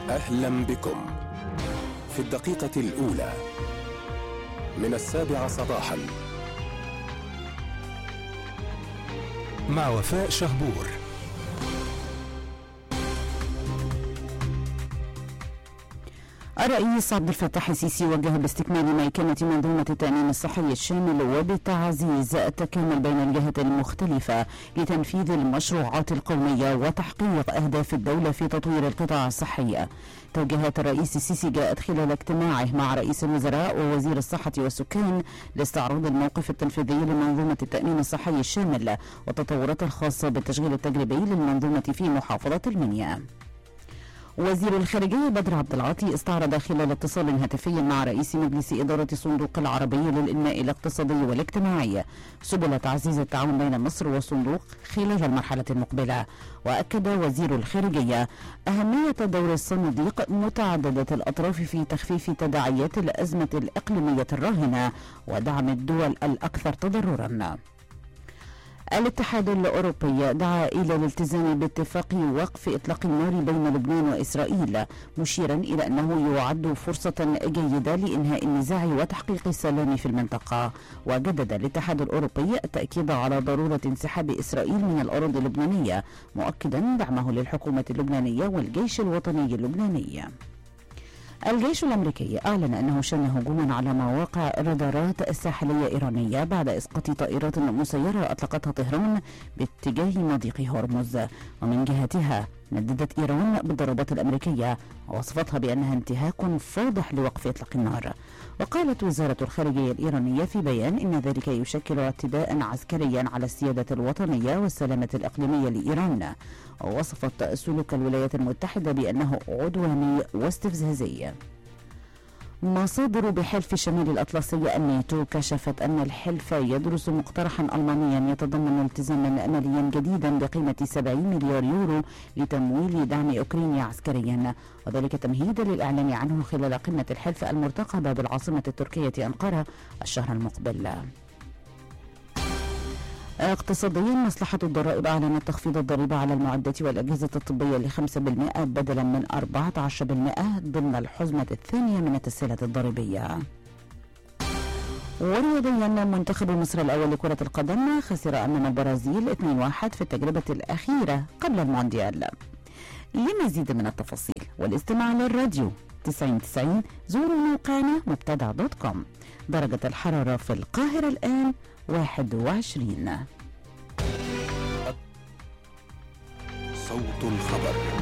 أهلا بكم في الدقيقة الأولى من 7 صباحا مع وفاء شهبور. الرئيس عبد الفتاح السيسي وجه باستكمال ميكنة منظومة التأمين الصحي الشامل وبتعزيز التكامل بين الجهات المختلفة لتنفيذ المشروعات القومية وتحقيق أهداف الدولة في تطوير القطاع الصحي. توجيهات الرئيس السيسي جاءت خلال اجتماعه مع رئيس الوزراء ووزير الصحة والسكان لاستعراض الموقف التنفيذي لمنظومة التأمين الصحي الشامل والتطورات الخاصة بالتشغيل التجريبي للمنظومة في محافظة المنيا. وزير الخارجية بدر عبد العاطي استعرض خلال اتصال هاتفي مع رئيس مجلس إدارة الصندوق العربي للإنماء الاقتصادي والاجتماعي سبل تعزيز التعاون بين مصر والصندوق خلال المرحلة المقبلة. وأكد وزير الخارجية أهمية دور الصناديق متعددة الأطراف في تخفيف تداعيات الأزمة الإقليمية الراهنة ودعم الدول الأكثر تضررا. الاتحاد الأوروبي دعا إلى الالتزام باتفاق وقف إطلاق النار بين لبنان وإسرائيل، مشيرا إلى أنه يعد فرصة جيدة لإنهاء النزاع وتحقيق السلام في المنطقة. وجدد الاتحاد الأوروبي التأكيد على ضرورة انسحاب إسرائيل من الأراضي اللبنانية، مؤكدا دعمه للحكومة اللبنانية والجيش الوطني اللبناني. الجيش الأمريكي أعلن أنه شن هجوما على مواقع رادارات ساحلية إيرانية بعد إسقاط طائرات مسيرة أطلقتها طهران باتجاه مضيق هرمز. ومن جهتها نددت إيران بالضربات الأمريكية ووصفتها بأنها انتهاك فاضح لوقف إطلاق النار. وقالت وزارة الخارجية الإيرانية في بيان إن ذلك يشكل اعتداء عسكريا على السيادة الوطنية والسلامة الإقليمية لإيران، ووصفت سلوك الولايات المتحدة بأنه عدواني واستفزازي. مصادر بحلف شمال الأطلسي الناتو كشفت أن الحلف يدرس مقترحا ألمانيا يتضمن التزاما ماليا جديدا بقيمة 70 مليار يورو لتمويل دعم أوكرانيا عسكريا، وذلك تمهيدا للإعلان عنه خلال قمة الحلف المرتقبة بالعاصمة التركية أنقرة الشهر المقبل. اقتصاديا، مصلحة الضرائب أعلنت تخفيض الضريبة على المعدات والأجهزة الطبية ل5% بدلا من 14% ضمن الحزمة الثانية من التسهيلات الضريبية. ورياضيا، منتخب مصر الأول لكرة القدم خسر أمام البرازيل 2-1 في التجربة الأخيرة قبل المونديال. لمزيد من التفاصيل والاستماع للراديو 90 زوروا موقعنا مبتدع.com. درجة الحرارة في القاهرة الآن 21. صوت الخبر.